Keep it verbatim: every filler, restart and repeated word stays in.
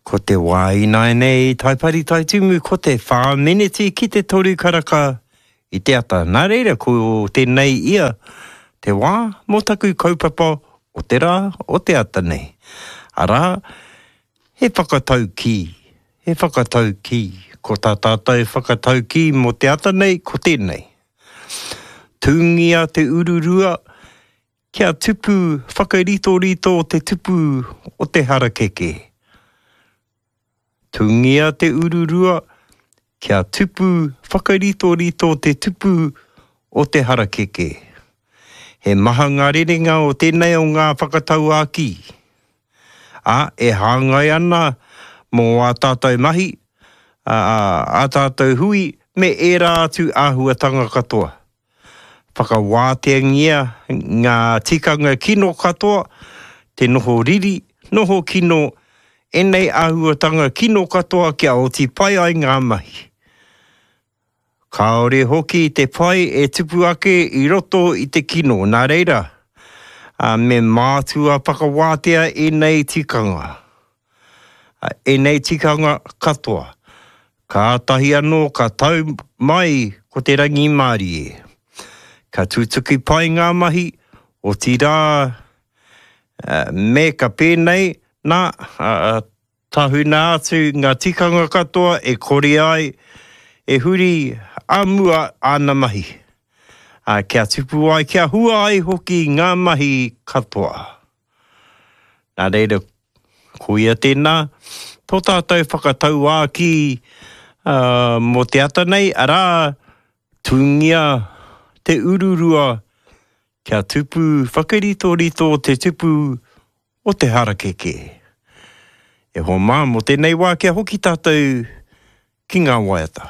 Ko te wāina nei, tai pari tai tumu, ko te whāmeneti ki te toru karaka i te ata. Nā reira, ko tēnei ia, te wā, mō taku kaupapa o te rā, o te ata nei. Arā, he whakatau ki, he whakatau ki, ko tā tātou whakatau ki mō te ata nei, ko tēnei. Tūngia te ururua, kia tupu whakarito-rito o te tupu o te harakeke. Tungia te ururua, kia tupu whakarito-rito te tupu o te harakeke. He maha ngā rerenga o tēnei o ngā whakatau āki. A, e hāngai ana mō a tātou mahi, a, a tātou hui, me e rā atu āhuatanga katoa. Whakawāteangia ngā tikanga kino katoa, te noho riri, noho kino, enei āhuatanga kino katoa kia o ti pai ai ngā mahi. Kāore hoki te pai e tupu ake i roto i te kino, nā reira, a, me mātua whakawātea enei tikanga. A, enei tikanga katoa. Ka tahi anō ka tau mai ko te rangi Māori e. Ka tūtuki pai ngā mahi o ti rā uh, me ka pēnei, nā, uh, tahuna atu ngā tikanga katoa e kore ai, e huri amua ana mahi. Uh, kia tupu ai, kia hua ai hoki ngā mahi katoa. Nā reira, koia tēnā, tō tātou whakatau ā ki uh, mō te ata nei, arā, tūngia te ururua, kia tupu whakarito-rito te tupu o te harakeke. E ho mā, mo tēnei wā kia hoki tātou ki ngā waiata.